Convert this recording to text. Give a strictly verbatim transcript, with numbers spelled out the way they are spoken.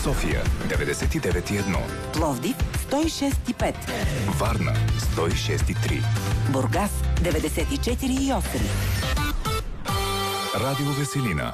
София деветдесет и девет и едно, Пловдив сто и шест и пет, Варна сто и шест и три, Бургас деветдесет и четири и осем. Радио Веселина